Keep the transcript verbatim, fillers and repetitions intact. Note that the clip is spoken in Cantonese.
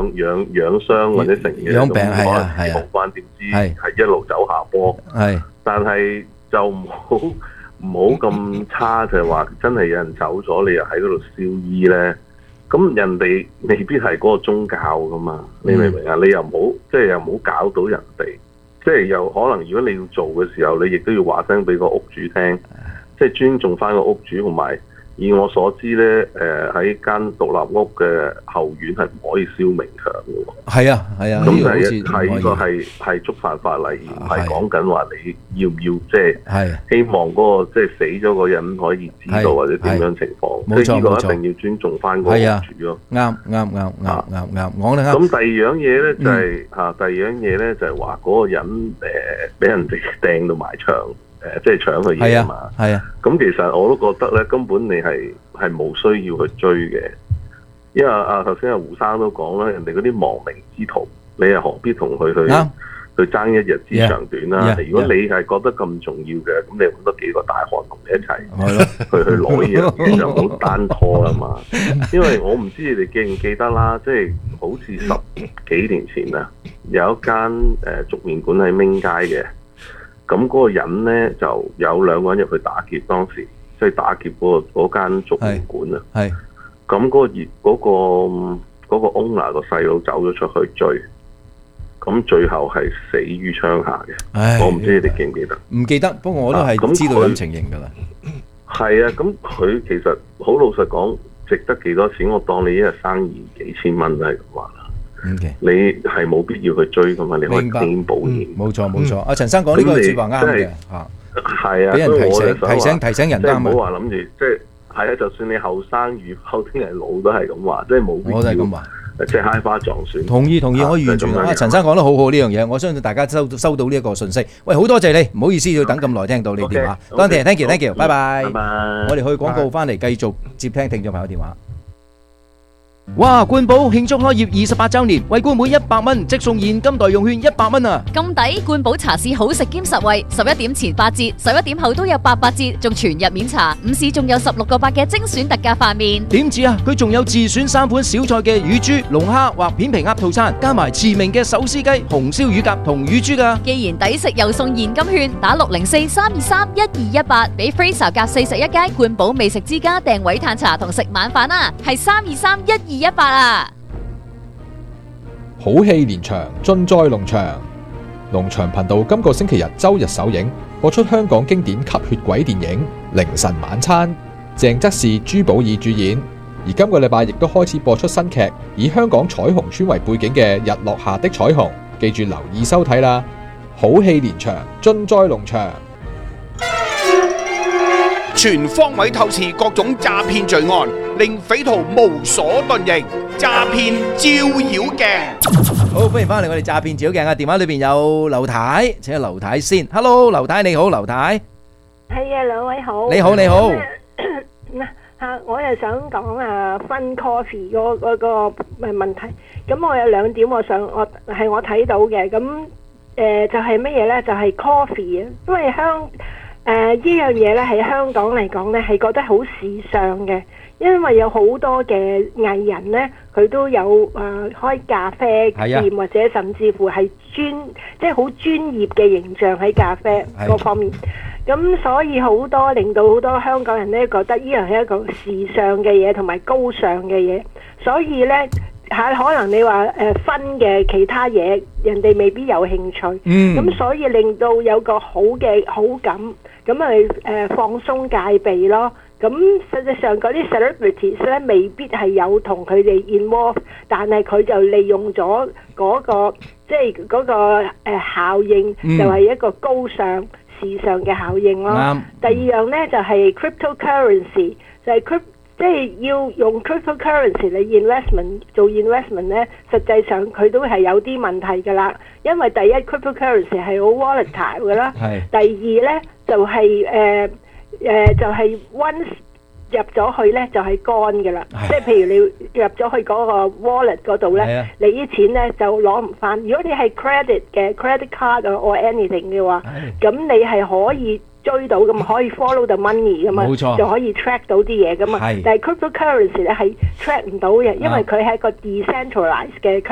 養養養傷或者成嘅養病係啊係啊， 好翻點知係一路走下坡。 係， 但係就唔好唔好咁差，就係話真係有人走咗，你又喺嗰度燒衣咧。咁人哋未必係嗰個宗教噶嘛，你明唔明啊？你又唔好即係又唔好搞到人哋，即係又可能如果你要做嘅時候，你亦都要話聲俾個屋主聽，即係尊重翻個屋主，同埋以我所知咧，誒喺間獨立屋嘅後院係唔可以燒冥鏹嘅喎。 係啊係啊， 咁就係係呢個係係觸犯法例，唔係講緊話你要唔要即係希望嗰個即係死咗個人可以知道或者點樣情況。 冇錯呢個一定要尊重翻嗰個屋主咯。 啱啱啱啱啱啱，講得啱。 咁第二樣嘢咧就係嚇，第二樣嘢咧就係話嗰個人誒俾人哋掟到埋牆。誒即係搶佢嘢啊嘛， 係啊， 咁其實我都覺得咧，根本你係係冇需要去追嘅，因為啊頭先阿胡生都講啦，人哋嗰啲亡命之徒，你又何必同佢去去爭一日之長短啦？如果你係覺得咁重要嘅，咁你揾多幾個大漢同你一齊去去攞呢樣嘢，就唔好單拖啦嘛。因為我唔知你哋記唔記得啦，即係好似十幾年前啊，有一間誒粥麵館喺มิ้街嘅。咁嗰個人咧就有兩個人入去打劫，當時即係打劫嗰、嗰個嗰間粥麵館啊。係。咁嗰個業嗰個嗰個 owner 個細佬走咗出去追，咁最後係死於槍下嘅。我唔知你哋記唔記得？ 唔記得，不過我都係知道咁情形㗎啦。 係啊，咁佢其實好老實講，值得幾多錢？我當你一日生意幾千蚊都係咁話啦。Okay. 你係冇必要去追噶嘛？你可以傾保險。冇錯冇錯，阿陳生講呢個説話啱嘅嚇。係啊，俾人提醒提醒提醒人啱啊！唔好話諗住即係係啊，就算你後生與後天係老都係咁話，即係冇必要。我都係咁話，即係揩花撞船。同意同意，我完全啊！陳生講得好好呢樣嘢，我相信大家收收到呢一個訊息。喂，好多謝你，唔好意思要等咁耐聽到你電話。多謝 ，thank you，thank you，拜拜。拜拜。我哋去廣告翻嚟，繼續接聽聽眾朋友電話。哇！冠寶慶祝開業二十八週年，惠顧每一百蚊即送現金代用券一百蚊啊！ 咁抵！冠寶茶市好食兼實惠，十一點前八折，十一點後都有八八折，仲全日免茶。午市仲有十六個八嘅精選特價飯麵。 點止啊！佢仲有自選三款小菜嘅乳豬、龍蝦或片皮鴨套餐，加埋馳名嘅手撕雞、紅燒乳鴿同乳豬噶。 既然抵食又送現金券，打六零四三二三一二一八，俾 Fraser 夾四十一街冠寶美食之家訂位嘆茶同食晚飯啊！係三二三一二一八啊！ 好戲連場，盡在龍翔。龍翔頻道今個星期日周日首映，播出香港經典吸血鬼電影《凌晨晚餐》，鄭則仕、朱寶意主演。而今個禮拜亦都開始播出新劇，以香港彩虹村為背景嘅《日落下的彩虹》，記住留意收睇啦！好戲連場，盡在龍翔。 全方位透視各種詐騙罪案，令匪徒無所遁形。詐騙照妖鏡， 好歡迎翻嚟我哋詐騙照妖鏡啊！電話裏邊有劉太，請劉太先。Hello， 劉太你好，劉太。 係啊，兩位好。 你好，你好。 吓，我又想講啊，分 coffee 嗰嗰個誒問題。咁我有兩點我想我係我睇到嘅，咁誒就係乜嘢咧？就係 coffee 啊，因為香。誒、呃、呢樣嘢咧喺香港嚟講咧係覺得好時尚嘅，因為有好多嘅藝人咧佢都有誒、呃、開咖啡店、啊、或者甚至乎係專即係好專業嘅形象喺咖啡嗰方面，咁所以好多令到好多香港人咧覺得呢樣係一個時尚嘅嘢同埋高尚嘅嘢，所以咧嚇可能你話誒、呃、分嘅其他嘢人哋未必有興趣，咁、嗯、所以令到有個好嘅好感。咁咪誒放鬆戒備咯。咁實際上嗰啲 celebrities 咧未必係有同佢哋 involve， 但係佢就利用咗嗰、嗰個即係嗰個誒效應，嗯、就係一個高尚時尚嘅效應咯。嗯、第二樣咧就係 cryptocurrency， 就係 crypto。即係要用 cryptocurrency 嚟 investment 做 investment 咧，實際上佢都係有啲問題㗎啦。因為第一 cryptocurrency 係好 volatile 㗎啦，第二咧就係誒誒就係、是、once 入咗去咧就係乾㗎啦。即係譬如你入咗去嗰個 wallet 嗰度咧，你啲錢咧就攞唔返。如果你係 credit 嘅 credit card or anything 嘅話，咁你係可以追到咁可以 follow the money 噶嘛，就可以 track 到啲嘢噶嘛。但係 cryptocurrency 咧係 track 唔到嘅，因為佢係一個 decentralized 嘅